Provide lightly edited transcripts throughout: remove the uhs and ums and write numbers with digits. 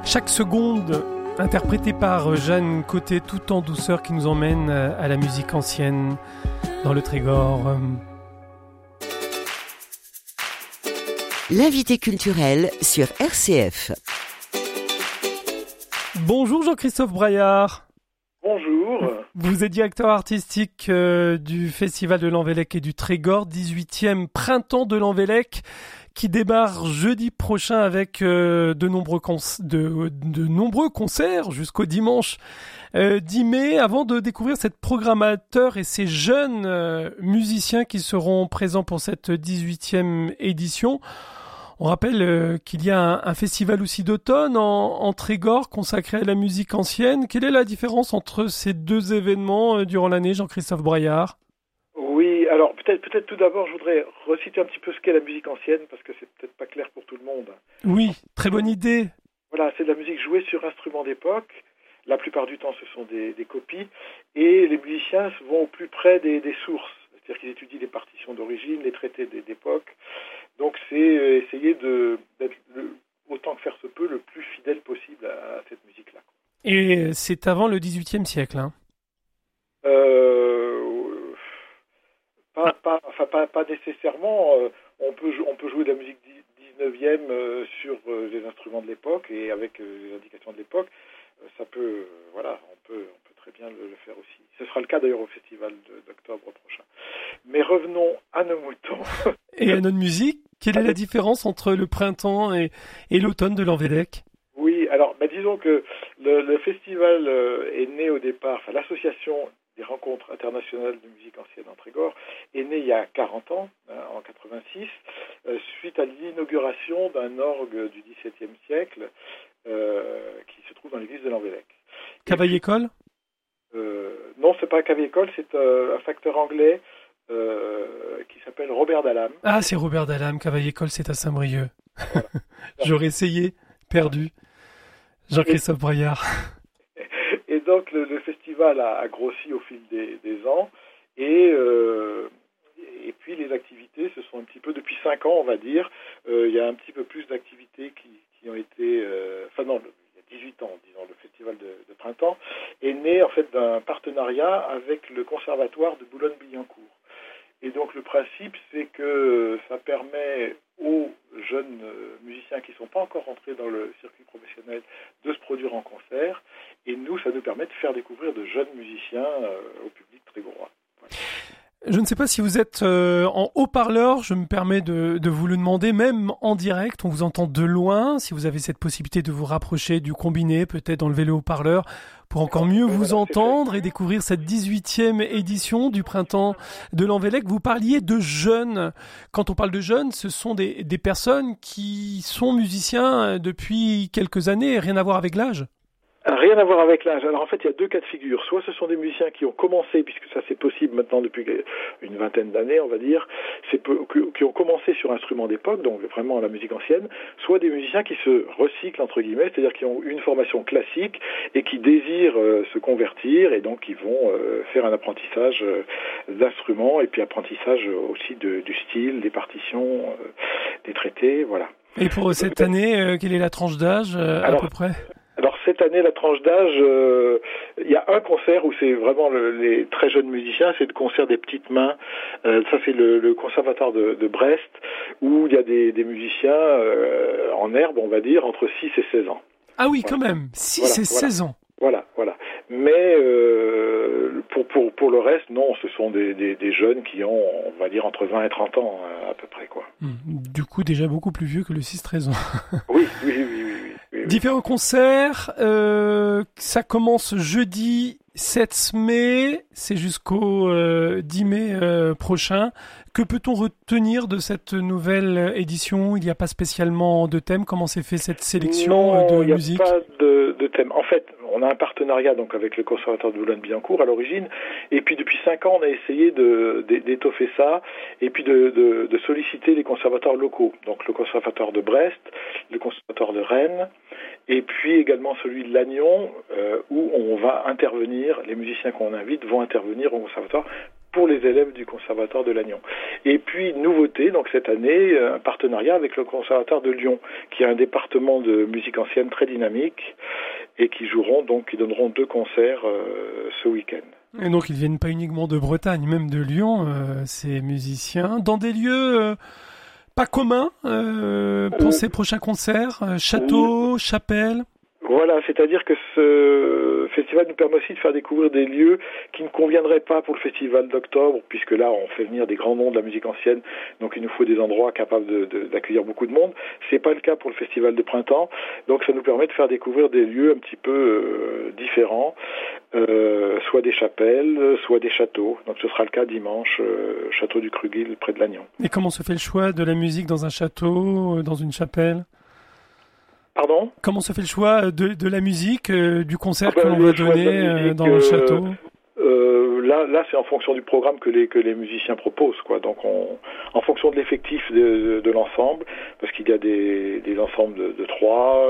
Chaque seconde, interprétée par Jeanne Côté, tout en douceur, qui nous emmène à la musique ancienne dans le Trégor. L'invité culturel sur RCF. Bonjour Jean-Christophe Braillard. Bonjour. Vous êtes directeur artistique du Festival de l'Envélec et du Trégor, 18e Printemps de l'Envélec, qui démarre jeudi prochain avec de nombreux concerts jusqu'au dimanche 10 mai. Avant de découvrir cette programmateur et ces jeunes musiciens qui seront présents pour cette 18e édition, on rappelle qu'il y a un festival aussi d'automne en Trégor consacré à la musique ancienne. Quelle est la différence entre ces deux événements durant l'année, Jean-Christophe Braillard ? Oui, alors peut-être tout d'abord, je voudrais resituer un petit peu ce qu'est la musique ancienne, parce que c'est peut-être pas clair pour tout le monde. Oui, très bonne idée. Voilà, c'est de la musique jouée sur instruments d'époque. La plupart du temps, ce sont des copies. Et les musiciens vont au plus près des sources. C'est-à-dire qu'ils étudient les partitions d'origine, les traités d'époque. Donc c'est essayer d'être, autant que faire se peut, le plus fidèle possible à cette musique-là. Et c'est avant le XVIIIe siècle, hein ? Pas nécessairement. On peut jouer de la musique 19e sur les instruments de l'époque et avec les indications de l'époque. Ça peut, on peut très bien le faire aussi. Ce sera le cas d'ailleurs au festival d'octobre prochain. Mais revenons à nos moutons. Et à notre musique, quelle est la différence entre le printemps et l'automne de l'Envélec ? Oui, alors disons que le festival est né au départ, l'association des rencontres internationales de musique ancienne en Trégor est née il y a 40 ans, en 86, suite à l'inauguration d'un orgue du XVIIe siècle qui se trouve dans l'église de l'Envélec. Cavaillé-Coll ? Non, c'est pas un Cavaillé-Coll, c'est un facteur anglais qui s'appelle Robert Dallam. Ah, c'est Robert Dallam, Cavaillé-Coll, c'est à Saint-Brieuc. Voilà. J'aurais essayé, perdu. Jean-Christophe Braillard. Et donc le festival a grossi au fil des ans et puis les activités se sont un petit peu, depuis 5 ans on va dire, il y a un petit peu plus d'activités qui ont été, il y a 18 ans disons, le festival de printemps est né en fait d'un partenariat avec le conservatoire de Boulogne-Billancourt. Et donc le principe c'est que ça permet aux jeunes musiciens qui ne sont pas encore rentrés dans le circuit professionnel de se produire en concert. Et nous, ça nous permet de faire découvrir de jeunes musiciens au public trégorois. Voilà. Je ne sais pas si vous êtes en haut-parleur, je me permets de vous le demander, même en direct, on vous entend de loin, si vous avez cette possibilité de vous rapprocher du combiné, peut-être d'enlever le haut-parleur, pour encore mieux vous entendre et découvrir cette 18e édition du Printemps de l'Envélec. Vous parliez de jeunes. Quand on parle de jeunes, ce sont des personnes qui sont musiciens depuis quelques années, rien à voir avec l'âge. Rien à voir avec l'âge. Alors en fait, il y a deux cas de figure. Soit ce sont des musiciens qui ont commencé, puisque ça c'est possible maintenant depuis une vingtaine d'années, on va dire, qui ont commencé sur instruments d'époque, donc vraiment la musique ancienne, soit des musiciens qui se recyclent, entre guillemets, c'est-à-dire qui ont une formation classique et qui désirent se convertir et donc qui vont faire un apprentissage d'instruments et puis apprentissage aussi du style, des partitions, des traités, voilà. Et pour cette année, quelle est la tranche d'âge à peu près ? Alors cette année, la tranche d'âge, il y a un concert où c'est vraiment les très jeunes musiciens, c'est le concert des petites mains. Ça c'est le conservatoire de Brest, où il y a des musiciens en herbe, on va dire, entre 6 et 16 ans. Ah oui, quand même, 6 et 16 ans. Voilà. Mais pour le reste, non, ce sont des jeunes qui ont, on va dire, entre 20 et 30 ans à peu près, quoi. Du coup, déjà beaucoup plus vieux que le 6-13 ans. Oui. Différents concerts, ça commence jeudi 7 mai, c'est jusqu'au 10 mai prochain. Que peut-on retenir de cette nouvelle édition ? Il n'y a pas spécialement de thème. Comment s'est fait cette sélection de musique ? Non, il n'y a pas de thème. En fait, on a un partenariat donc avec le Conservatoire de Boulogne-Billancourt à l'origine, et puis depuis 5 ans, on a essayé d'étoffer ça, et puis de solliciter les conservatoires locaux, donc le Conservatoire de Brest, le Conservatoire de Rennes, et puis également celui de Lannion, où on va intervenir, les musiciens qu'on invite vont intervenir au Conservatoire pour les élèves du Conservatoire de Lannion. Et puis, nouveauté, donc cette année, un partenariat avec le Conservatoire de Lyon, qui a un département de musique ancienne très dynamique, et qui donneront 2 concerts ce week-end. Et donc, ils viennent pas uniquement de Bretagne, même de Lyon, ces musiciens, dans des lieux pas communs pour ces prochains concerts, château, chapelle. Voilà, c'est-à-dire que ce festival nous permet aussi de faire découvrir des lieux qui ne conviendraient pas pour le festival d'octobre, puisque là, on fait venir des grands noms de la musique ancienne, donc il nous faut des endroits capables d'accueillir beaucoup de monde. C'est pas le cas pour le festival de printemps, donc ça nous permet de faire découvrir des lieux un petit peu différents, soit des chapelles, soit des châteaux. Donc ce sera le cas dimanche, château du Crugil, près de Lannion. Et comment se fait le choix de la musique dans un château, dans une chapelle ? Pardon ? Comment se fait le choix de la musique, du concert que l'on va donner dans le château ? Là, c'est en fonction du programme que les musiciens proposent, quoi. Donc, en fonction de l'effectif de l'ensemble, parce qu'il y a des ensembles de 3,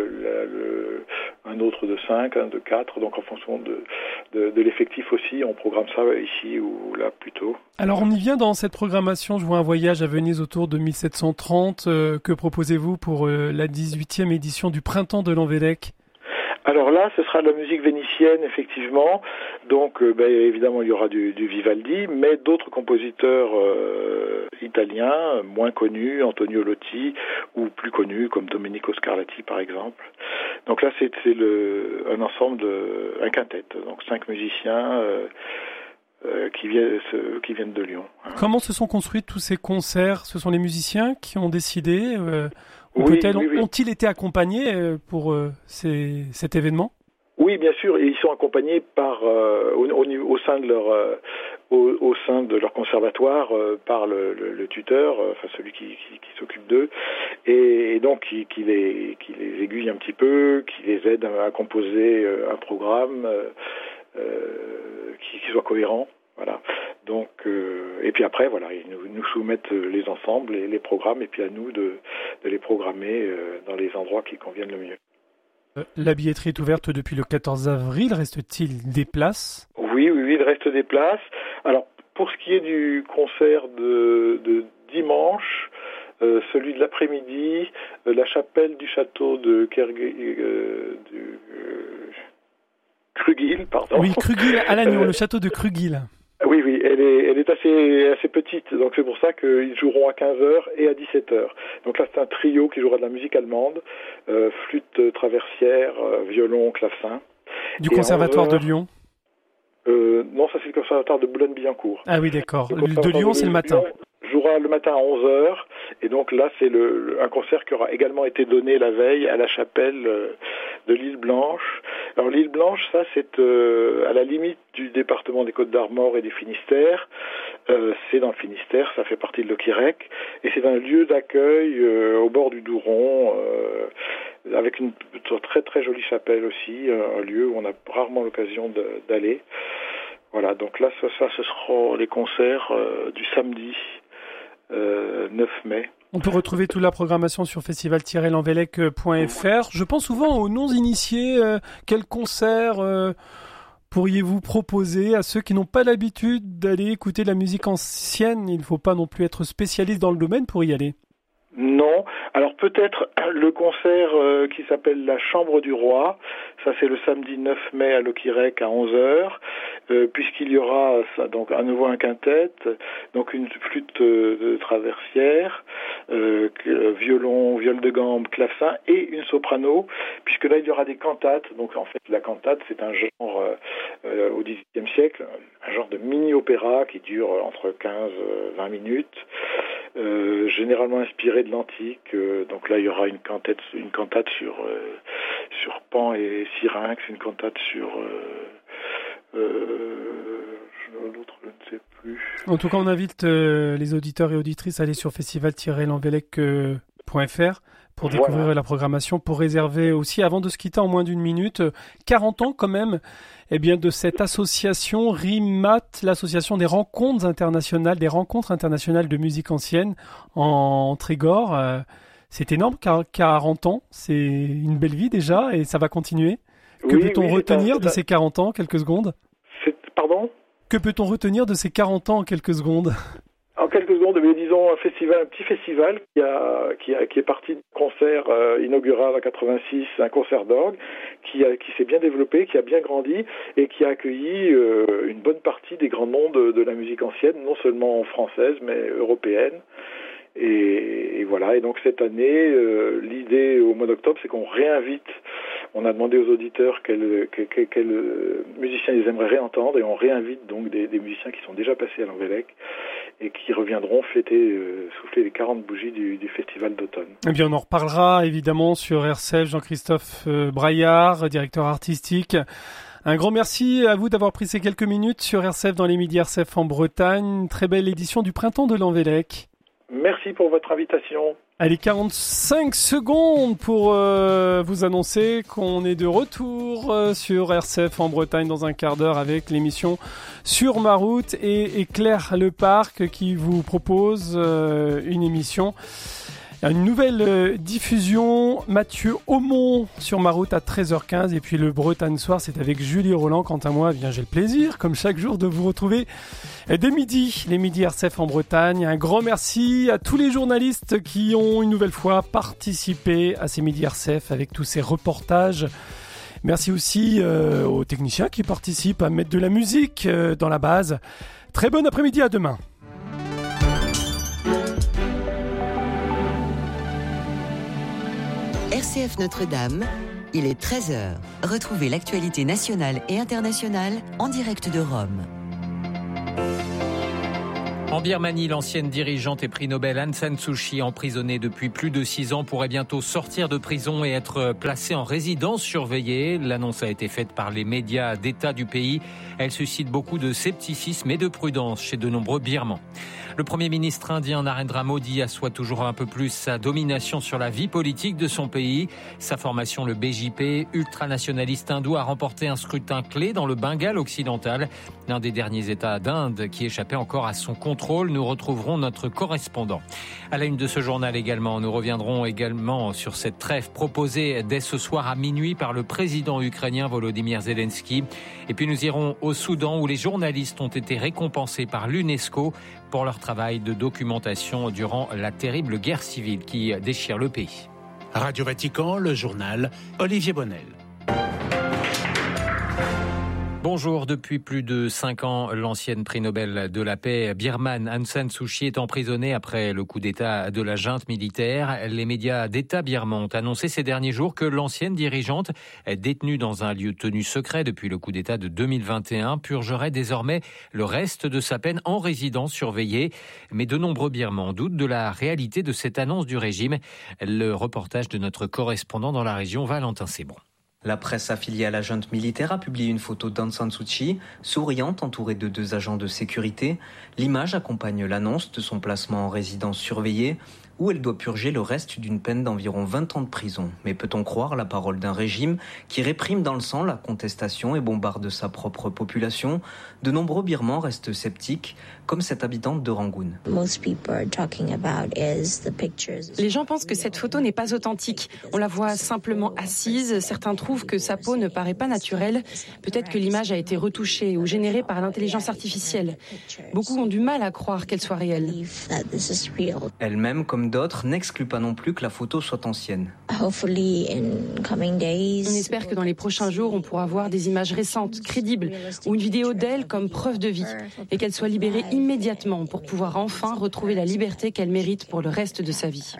un autre de 5, un de 4. Donc, en fonction de l'effectif aussi, on programme ça ici ou là plutôt. Alors, on y vient dans cette programmation. Je vois un voyage à Venise autour de 1730. Que proposez-vous pour la 18e édition du Printemps de Lanvellec ? Alors là, ce sera de la musique vénitienne, effectivement. Donc, évidemment, il y aura du Vivaldi, mais d'autres compositeurs italiens, moins connus, Antonio Lotti, ou plus connus, comme Domenico Scarlatti, par exemple. Donc là, c'est un ensemble, un quintet, donc 5 musiciens qui viennent de Lyon. Comment se sont construits tous ces concerts ? Ce sont les musiciens qui ont décidé ou oui, peut-être oui. Ont-ils été accompagnés pour cet événement ? Oui, bien sûr, et ils sont accompagnés par au sein de leur conservatoire par le tuteur, enfin celui qui s'occupe d'eux, et donc qui les aiguille un petit peu, qui les aide à composer un programme qui soit cohérent. Voilà. Donc, et puis après, voilà, ils nous soumettent les ensembles, les programmes, et puis à nous de les programmer dans les endroits qui conviennent le mieux. La billetterie est ouverte depuis le 14 avril. Reste-t-il des places ? Oui, il reste des places. Alors, pour ce qui est du concert de dimanche, celui de l'après-midi, la chapelle du château de Crugil, pardon. Oui, Crugil à Lannion, le château de Crugil. Oui, elle est assez petite, donc c'est pour ça qu'ils joueront à 15h et à 17h. Donc là, c'est un trio qui jouera de la musique allemande, flûte traversière, violon, clavecin. Du Conservatoire de Lyon ? Non, ça c'est le Conservatoire de Boulogne-Billancourt. Ah oui, d'accord. De Lyon, c'est le matin. Jouera le matin à 11h, et donc là c'est un concert qui aura également été donné la veille à la chapelle de l'Île Blanche. Alors l'Île Blanche, ça c'est à la limite du département des Côtes-d'Armor et des Finistères. C'est dans le Finistère, ça fait partie de l'Auquirec, et c'est un lieu d'accueil au bord du Douron, avec une très très jolie chapelle aussi, un lieu où on a rarement l'occasion d'aller. Voilà, donc là ce seront les concerts du samedi 9 mai. On peut retrouver toute la programmation sur festival-lanvellec.fr. Je pense souvent aux non-initiés. Quel concert pourriez-vous proposer à ceux qui n'ont pas l'habitude d'aller écouter de la musique ancienne ? Il ne faut pas non plus être spécialiste dans le domaine pour y aller. Non. Alors peut-être le concert qui s'appelle La Chambre du Roi, ça c'est le samedi 9 mai à l'Auquirec à 11h, puisqu'il y aura donc à nouveau un quintet, donc une flûte de traversière, violon, viol de gambe, clavecin et une soprano, puisque là il y aura des cantates. Donc en fait la cantate c'est un genre au XVIIIe siècle, un genre de mini-opéra qui dure entre 15-20 minutes. Généralement inspiré de l'antique, donc là il y aura une cantate sur Pan et Syrinx, une cantate sur l'autre je ne sais plus. En tout cas on invite les auditeurs et auditrices à aller sur festival-lanvellec.fr pour découvrir la programmation, pour réserver aussi, avant de se quitter en moins d'une minute, 40 ans quand même, de cette association RIMAT, l'association des rencontres internationales de musique ancienne en Trégor. C'est énorme, 40 ans, c'est une belle vie déjà et ça va continuer. Que peut-on retenir de ces 40 ans, quelques secondes ? Pardon ? Que peut-on retenir de ces 40 ans en quelques secondes ? En quelques secondes, mais disons un petit festival qui est parti d'un concert inaugural en 86, un concert d'orgue qui s'est bien développé, qui a bien grandi et qui a accueilli une bonne partie des grands noms de la musique ancienne, non seulement française mais européenne. Et voilà. Et donc cette année, l'idée au mois d'octobre, c'est qu'on réinvite. On a demandé aux auditeurs quels musiciens ils aimeraient réentendre, et on réinvite donc des musiciens qui sont déjà passés à l'Envélec et qui reviendront souffler les 40 bougies du festival d'automne. Eh bien, on en reparlera évidemment sur RCF. Jean-Christophe Braillard, directeur artistique. Un grand merci à vous d'avoir pris ces quelques minutes sur RCF dans les midis RCF en Bretagne. Très belle édition du printemps de l'Envélec. Merci pour votre invitation. Allez, 45 secondes pour vous annoncer qu'on est de retour sur RCF en Bretagne dans un quart d'heure avec l'émission Sur ma route et Claire Leparc qui vous propose une émission, une nouvelle diffusion. Mathieu Aumont sur ma route à 13h15 et puis le Bretagne Soir, c'est avec Julie Roland. Quant à moi, j'ai le plaisir, comme chaque jour, de vous retrouver dès midi, les midis RCF en Bretagne. Un grand merci à tous les journalistes qui ont une nouvelle fois participé à ces midis RCF avec tous ces reportages. Merci aussi aux techniciens qui participent à mettre de la musique dans la base. Très bon après-midi, à demain. RCF Notre-Dame, il est 13h. Retrouvez l'actualité nationale et internationale en direct de Rome. En Birmanie, l'ancienne dirigeante et prix Nobel Aung San Suu Kyi, emprisonnée depuis plus de 6 ans, pourrait bientôt sortir de prison et être placée en résidence surveillée. L'annonce a été faite par les médias d'État du pays. Elle suscite beaucoup de scepticisme et de prudence chez de nombreux Birmans. Le Premier ministre indien Narendra Modi assoit toujours un peu plus sa domination sur la vie politique de son pays. Sa formation, le BJP, ultranationaliste hindou, a remporté un scrutin clé dans le Bengale occidental, l'un des derniers États d'Inde qui échappait encore à son contrôle. Nous retrouverons notre correspondant. À la une de ce journal également, nous reviendrons également sur cette trêve proposée dès ce soir à minuit par le président ukrainien Volodymyr Zelensky. Et puis nous irons au Soudan où les journalistes ont été récompensés par l'UNESCO pour leur travail de documentation durant la terrible guerre civile qui déchire le pays. Radio Vatican, le journal, Olivier Bonnel. Bonjour. Depuis plus de 5 ans, l'ancienne prix Nobel de la paix birmane Aung San Suu Kyi est emprisonnée après le coup d'État de la junte militaire. Les médias d'État birmans ont annoncé ces derniers jours que l'ancienne dirigeante, détenue dans un lieu tenu secret depuis le coup d'État de 2021, purgerait désormais le reste de sa peine en résidence surveillée. Mais de nombreux Birmans doutent de la réalité de cette annonce du régime. Le reportage de notre correspondant dans la région, Valentin Sebon. La presse affiliée à la junte militaire a publié une photo d'Aung San Suu Kyi, souriante, entourée de 2 agents de sécurité. L'image accompagne l'annonce de son placement en résidence surveillée, où elle doit purger le reste d'une peine d'environ 20 ans de prison. Mais peut-on croire la parole d'un régime qui réprime dans le sang la contestation et bombarde sa propre population ? De nombreux Birmans restent sceptiques, comme cette habitante de Rangoon. Les gens pensent que cette photo n'est pas authentique. On la voit simplement assise. Certains trouvent que sa peau ne paraît pas naturelle. Peut-être que l'image a été retouchée ou générée par l'intelligence artificielle. Beaucoup ont du mal à croire qu'elle soit réelle. Elle-même, comme d'autres, n'exclut pas non plus que la photo soit ancienne. On espère que dans les prochains jours, on pourra voir des images récentes, crédibles, ou une vidéo d'elle comme preuve de vie, et qu'elle soit libérée immédiatement pour pouvoir enfin retrouver la liberté qu'elle mérite pour le reste de sa vie.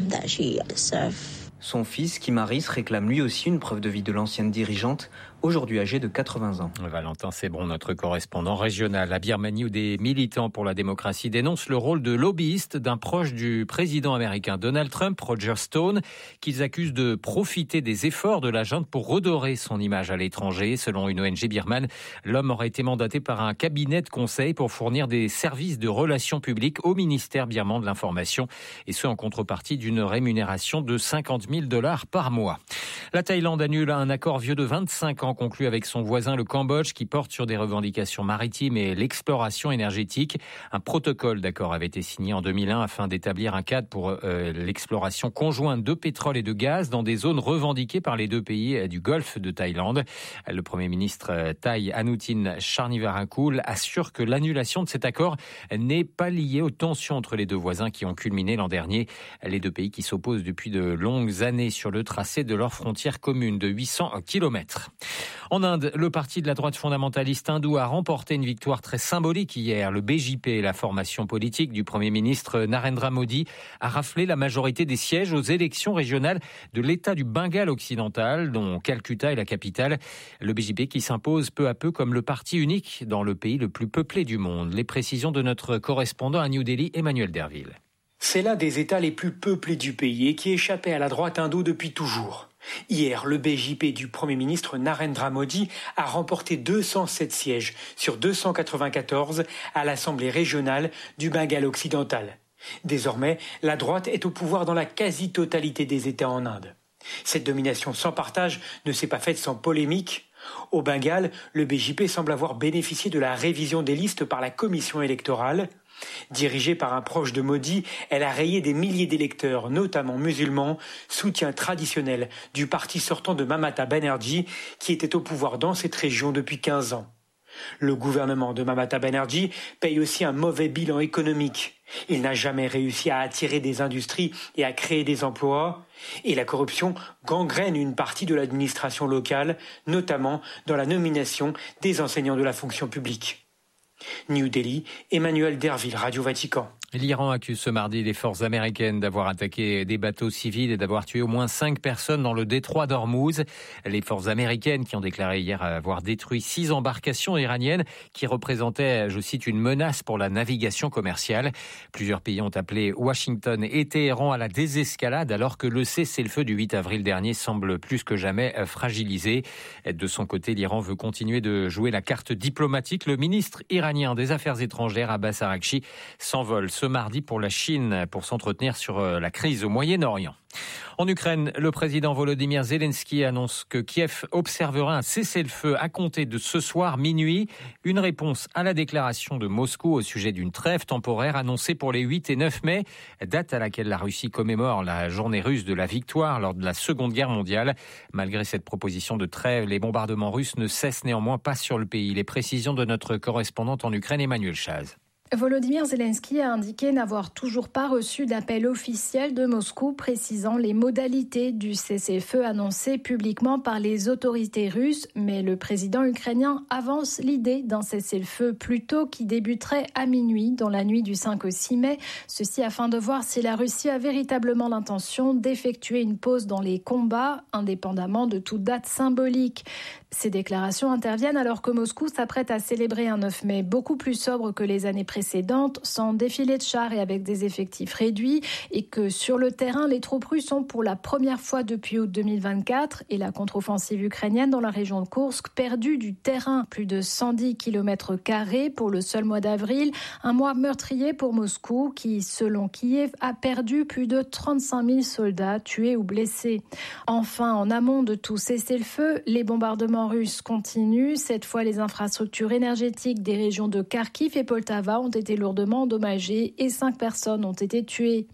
Son fils, Kimaris, réclame lui aussi une preuve de vie de l'ancienne dirigeante, aujourd'hui âgée de 80 ans. Valentin Sebon, notre correspondant régional à Birmanie, où des militants pour la démocratie dénoncent le rôle de lobbyiste d'un proche du président américain Donald Trump, Roger Stone, qu'ils accusent de profiter des efforts de la junte pour redorer son image à l'étranger. Selon une ONG birmane, l'homme aurait été mandaté par un cabinet de conseil pour fournir des services de relations publiques au ministère birman de l'information, et ce en contrepartie d'une rémunération de 50 $15 000 par mois. La Thaïlande annule un accord vieux de 25 ans conclu avec son voisin le Cambodge qui porte sur des revendications maritimes et l'exploration énergétique. Un protocole d'accord avait été signé en 2001 afin d'établir un cadre pour l'exploration conjointe de pétrole et de gaz dans des zones revendiquées par les deux pays du Golfe de Thaïlande. Le Premier ministre thaï Anutin Charnvirakul assure que l'annulation de cet accord n'est pas liée aux tensions entre les deux voisins qui ont culminé l'an dernier. Les deux pays qui s'opposent depuis de longues années sur le tracé de leur frontière commune de 800 km. En Inde, le parti de la droite fondamentaliste hindoue a remporté une victoire très symbolique hier. Le BJP, la formation politique du Premier ministre Narendra Modi, a raflé la majorité des sièges aux élections régionales de l'État du Bengale occidental, dont Calcutta est la capitale. Le BJP qui s'impose peu à peu comme le parti unique dans le pays le plus peuplé du monde. Les précisions de notre correspondant à New Delhi, Emmanuel Derville. C'est l'un des États les plus peuplés du pays et qui échappait à la droite hindoue depuis toujours. Hier, le BJP du Premier ministre Narendra Modi a remporté 207 sièges sur 294 à l'Assemblée régionale du Bengale occidental. Désormais, la droite est au pouvoir dans la quasi-totalité des États en Inde. Cette domination sans partage ne s'est pas faite sans polémique. Au Bengale, le BJP semble avoir bénéficié de la révision des listes par la commission électorale. Dirigée par un proche de Modi, elle a rayé des milliers d'électeurs, notamment musulmans, soutien traditionnel du parti sortant de Mamata Banerjee, qui était au pouvoir dans cette région depuis 15 ans. Le gouvernement de Mamata Banerjee paye aussi un mauvais bilan économique. Il n'a jamais réussi à attirer des industries et à créer des emplois. Et la corruption gangrène une partie de l'administration locale, notamment dans la nomination des enseignants de la fonction publique. New Delhi, Emmanuel Derville, Radio Vatican. L'Iran accuse ce mardi les forces américaines d'avoir attaqué des bateaux civils et d'avoir tué au moins 5 personnes dans le détroit d'Ormuz. Les forces américaines qui ont déclaré hier avoir détruit 6 embarcations iraniennes qui représentaient, je cite, une menace pour la navigation commerciale. Plusieurs pays ont appelé Washington et Téhéran à la désescalade alors que le cessez-le-feu du 8 avril dernier semble plus que jamais fragilisé. De son côté, l'Iran veut continuer de jouer la carte diplomatique. Le ministre iranien des Affaires étrangères, Abbas Araghchi, s'envole ce mardi pour la Chine pour s'entretenir sur la crise au Moyen-Orient. En Ukraine, le président Volodymyr Zelensky annonce que Kiev observera un cessez-le-feu à compter de ce soir minuit. Une réponse à la déclaration de Moscou au sujet d'une trêve temporaire annoncée pour les 8 et 9 mai, date à laquelle la Russie commémore la journée russe de la victoire lors de la Seconde Guerre mondiale. Malgré cette proposition de trêve, les bombardements russes ne cessent néanmoins pas sur le pays. Les précisions de notre correspondante en Ukraine, Emmanuel Chaz. Volodymyr Zelensky a indiqué n'avoir toujours pas reçu d'appel officiel de Moscou précisant les modalités du cessez-le-feu annoncé publiquement par les autorités russes, mais le président ukrainien avance l'idée d'un cessez-le-feu plus tôt qui débuterait à minuit dans la nuit du 5 au 6 mai, ceci afin de voir si la Russie a véritablement l'intention d'effectuer une pause dans les combats, indépendamment de toute date symbolique. Ces déclarations interviennent alors que Moscou s'apprête à célébrer un 9 mai beaucoup plus sobre que les années précédentes, sans défilé de chars et avec des effectifs réduits, et que sur le terrain, les troupes russes ont pour la première fois depuis août 2024 et la contre-offensive ukrainienne dans la région de Koursk perdu du terrain, plus de 110 km² pour le seul mois d'avril, un mois meurtrier pour Moscou qui, selon Kiev, a perdu plus de 35 000 soldats tués ou blessés. Enfin, en amont de tout cessez-le-feu, les bombardements russes continuent. Cette fois, les infrastructures énergétiques des régions de Kharkiv et Poltava ont été lourdement endommagées et 5 personnes ont été tuées.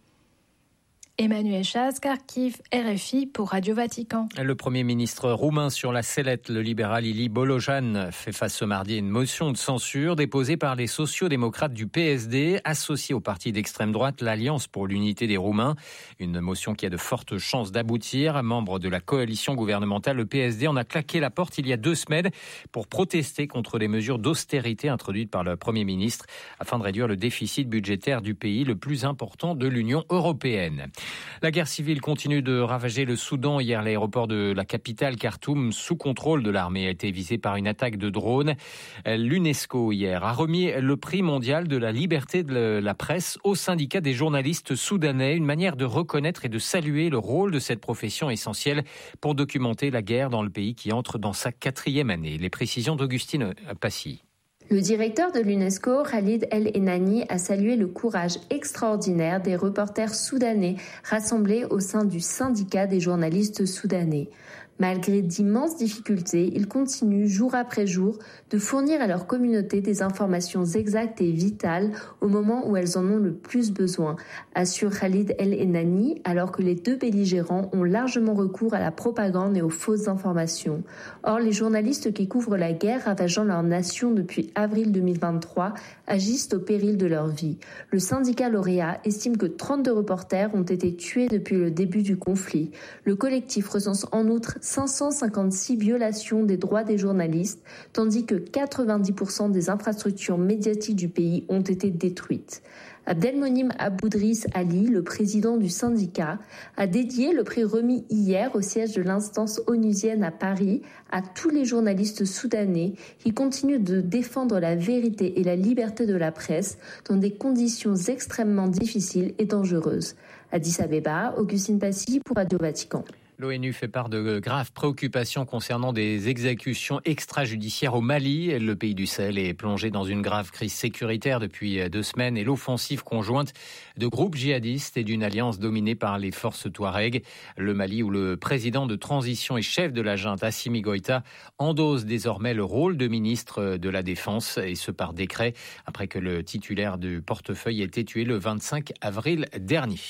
Emmanuel Chaz, Kharkiv, RFI pour Radio Vatican. Le Premier ministre roumain sur la sellette, le libéral Ilie Bolojan, fait face ce mardi à une motion de censure déposée par les sociaux-démocrates du PSD, associés au parti d'extrême droite, l'Alliance pour l'unité des Roumains. Une motion qui a de fortes chances d'aboutir. Membre de la coalition gouvernementale, le PSD en a claqué la porte il y a 2 semaines pour protester contre les mesures d'austérité introduites par le Premier ministre afin de réduire le déficit budgétaire du pays, le plus important de l'Union européenne. La guerre civile continue de ravager le Soudan. Hier, l'aéroport de la capitale Khartoum, sous contrôle de l'armée, a été visé par une attaque de drone. L'UNESCO, hier, a remis le prix mondial de la liberté de la presse au syndicat des journalistes soudanais. Une manière de reconnaître et de saluer le rôle de cette profession essentielle pour documenter la guerre dans le pays qui entre dans sa 4e année. Les précisions d'Augustine Passy. Le directeur de l'UNESCO, Khalid El-Enani, a salué le courage extraordinaire des reporters soudanais rassemblés au sein du syndicat des journalistes soudanais. Malgré d'immenses difficultés, ils continuent jour après jour de fournir à leur communauté des informations exactes et vitales au moment où elles en ont le plus besoin, assure Khalid El-Enani, alors que les deux belligérants ont largement recours à la propagande et aux fausses informations. Or, les journalistes qui couvrent la guerre ravageant leur nation depuis avril 2023 agissent au péril de leur vie. Le syndicat lauréat estime que 32 reporters ont été tués depuis le début du conflit. Le collectif recense en outre 556 violations des droits des journalistes, tandis que 90% des infrastructures médiatiques du pays ont été détruites. Abdelmonim Aboudriss Ali, le président du syndicat, a dédié le prix remis hier au siège de l'instance onusienne à Paris à tous les journalistes soudanais qui continuent de défendre la vérité et la liberté de la presse dans des conditions extrêmement difficiles et dangereuses. Addis Abeba, Augustine Passy pour Radio Vatican. L'ONU fait part de graves préoccupations concernant des exécutions extrajudiciaires au Mali. Le pays du Sahel est plongé dans une grave crise sécuritaire depuis 2 semaines et l'offensive conjointe de groupes djihadistes et d'une alliance dominée par les forces Touareg. Le Mali, où le président de transition et chef de la junte Assimi Goïta endosse désormais le rôle de ministre de la Défense, et ce par décret, après que le titulaire du portefeuille ait été tué le 25 avril dernier.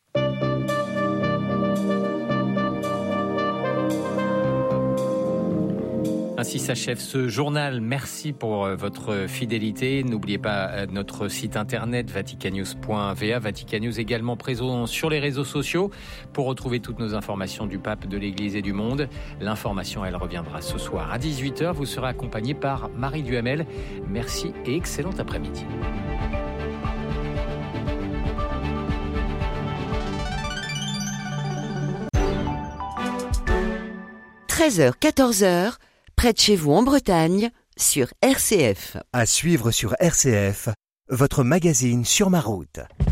Ainsi s'achève ce journal. Merci pour votre fidélité. N'oubliez pas notre site internet vaticannews.va. Vatican News également présent sur les réseaux sociaux pour retrouver toutes nos informations du pape, de l'Église et du monde. L'information, elle reviendra ce soir à 18h. Vous serez accompagné par Marie Duhamel. Merci et excellent après-midi. 13h, 14h, près de chez vous en Bretagne, sur RCF. À suivre sur RCF, votre magazine sur ma route.